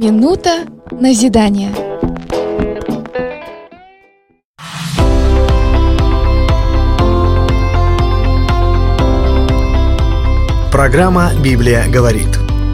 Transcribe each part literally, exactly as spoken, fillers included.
Минута назидания. Программа «Библия говорит».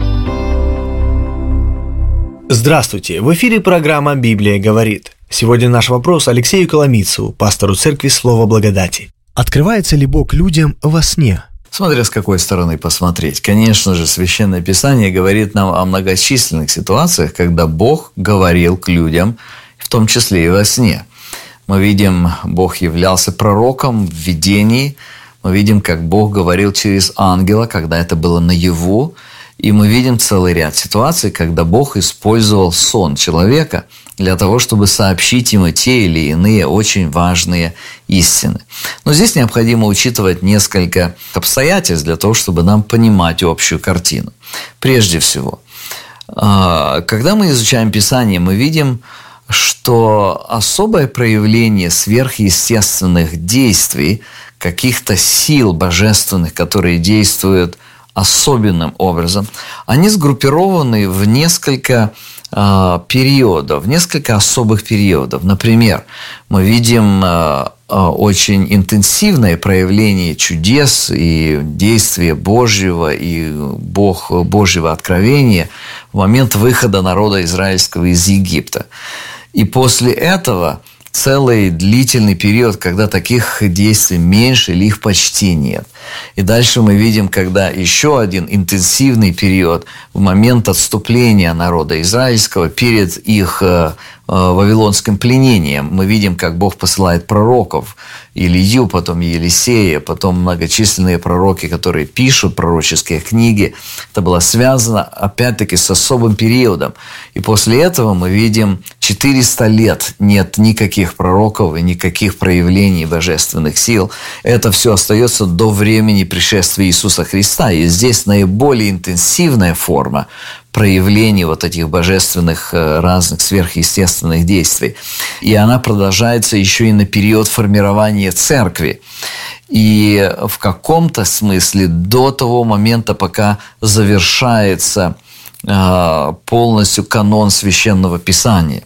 Здравствуйте! В эфире программа «Библия говорит». Сегодня наш вопрос Алексею Коломийцеву, пастору церкви Слово Благодати. Открывается ли Бог людям во сне? Смотря с какой стороны посмотреть. Конечно же, Священное Писание говорит нам о многочисленных ситуациях, когда Бог говорил к людям, в том числе и во сне. Мы видим, Бог являлся пророком в видении. Мы видим, как Бог говорил через ангела, когда это было наяву. И мы видим целый ряд ситуаций, когда Бог использовал сон человека для того, чтобы сообщить ему те или иные очень важные истины. Но здесь необходимо учитывать несколько обстоятельств для того, чтобы нам понимать общую картину. Прежде всего, когда мы изучаем Писание, мы видим, что особое проявление сверхъестественных действий, каких-то сил божественных, которые действуют особенным образом, они сгруппированы в несколько э, периодов, в несколько особых периодов. Например, мы видим э, э, очень интенсивное проявление чудес и действия Божьего и Бог, Божьего откровения в момент выхода народа израильского из Египта. И после этого целый длительный период, когда таких действий меньше или их почти нет. И дальше мы видим, когда еще один интенсивный период в момент отступления народа израильского перед их э, вавилонским пленением. Мы видим, как Бог посылает пророков, Илию, потом Елисея, потом многочисленные пророки, которые пишут пророческие книги. Это было связано, опять-таки, с особым периодом. И после этого мы видим четыреста лет нет никаких пророков и никаких проявлений божественных сил. Это все остается до времени пришествия Иисуса Христа. И здесь наиболее интенсивная форма проявлений вот этих божественных разных сверхъестественных действий. И она продолжается еще и на период формирования церкви. И в каком-то смысле до того момента, пока завершается полностью канон Священного Писания.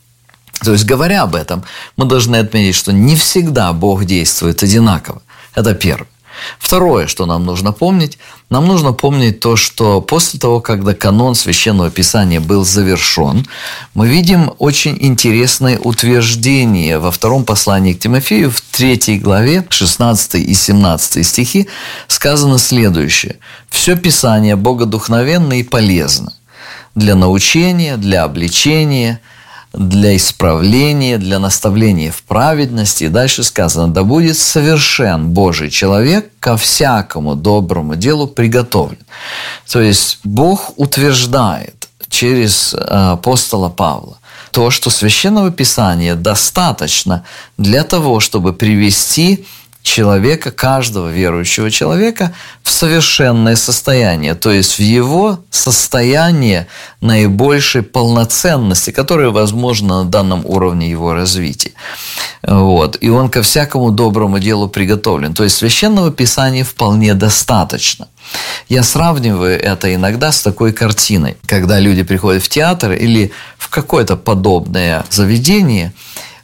То есть, говоря об этом, мы должны отметить, что не всегда Бог действует одинаково. Это первое. Второе, что нам нужно помнить, нам нужно помнить то, что после того, когда канон Священного Писания был завершен, мы видим очень интересное утверждение во втором послании к Тимофею, в третьей главе, шестнадцатый и семнадцатый стихи, сказано следующее. «Все Писание богодухновенно и полезно для научения, для обличения, для исправления, для наставления в праведности». И дальше сказано: «Да будет совершен Божий человек, ко всякому доброму делу приготовлен». То есть Бог утверждает через апостола Павла то, что Священного Писания достаточно для того, чтобы привести человека, каждого верующего человека, в совершенное состояние, то есть в его состояние наибольшей полноценности, которое возможно на данном уровне его развития. Вот. И он ко всякому доброму делу приготовлен. То есть Священного Писания вполне достаточно. Я сравниваю это иногда с такой картиной, когда люди приходят в театр или в какое-то подобное заведение,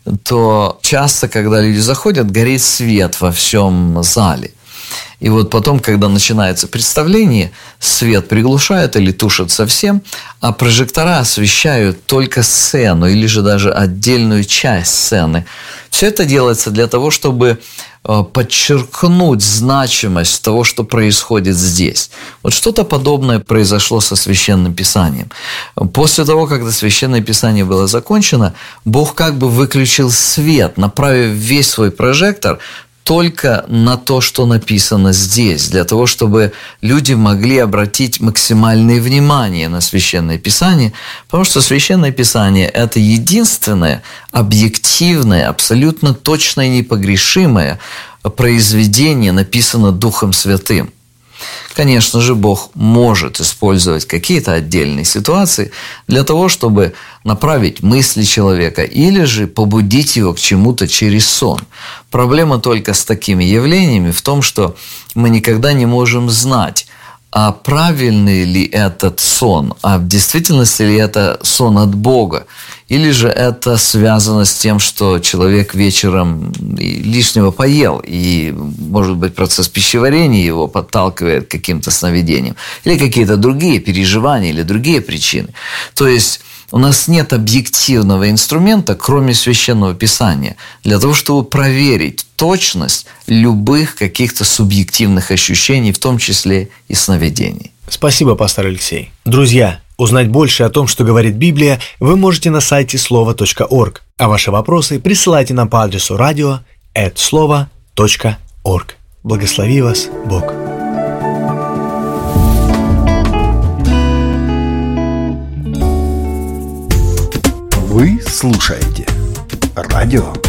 то часто, когда люди заходят, горит свет во всем зале. И вот потом, когда начинается представление, свет приглушают или тушат совсем, а прожектора освещают только сцену или же даже отдельную часть сцены. Все это делается для того, чтобы подчеркнуть значимость того, что происходит здесь. Вот что-то подобное произошло со Священным Писанием. После того, когда Священное Писание было закончено, Бог как бы выключил свет, направив весь свой прожектор только на то, что написано здесь, для того, чтобы люди могли обратить максимальное внимание на Священное Писание, потому что Священное Писание – это единственное объективное, абсолютно точное и непогрешимое произведение, написано Духом Святым. Конечно же, Бог может использовать какие-то отдельные ситуации для того, чтобы направить мысли человека или же побудить его к чему-то через сон. Проблема только с такими явлениями в том, что мы никогда не можем знать, а правильный ли этот сон, а в действительности ли это сон от Бога, или же это связано с тем, что человек вечером лишнего поел, и, может быть, процесс пищеварения его подталкивает к каким-то сновидениям, или какие-то другие переживания, или другие причины. То есть у нас нет объективного инструмента, кроме Священного Писания, для того, чтобы проверить точность любых каких-то субъективных ощущений, в том числе и сновидений. Спасибо, пастор Алексей. Друзья, узнать больше о том, что говорит Библия, вы можете на сайте слова точка орг, а ваши вопросы присылайте нам по адресу радио эт слова точка орг. Благослови вас Бог. Вы слушаете радио